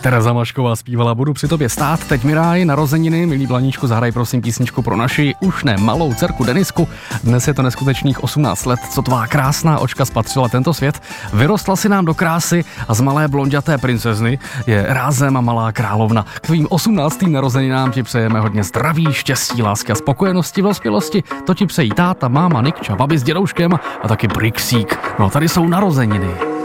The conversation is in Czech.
Tereza Mašková zpívala Budu při tobě stát, teď mi ráj, narozeniny, milý Blaníčku, zahraj prosím písničku pro naši už ne malou dcerku Denisku. Dnes je to neskutečných 18 let, co tvá krásná očka spatřila tento svět. Vyrostla si nám do krásy a z malé blonďaté princezny je rázem a malá královna. K tvým 18. narozeninám ti přejeme hodně zdraví, štěstí, lásky a spokojenosti v dospělosti. To ti přejí táta, máma, Nikča, babi s dědouškem a taky Brixík. No a tady jsou narozeniny.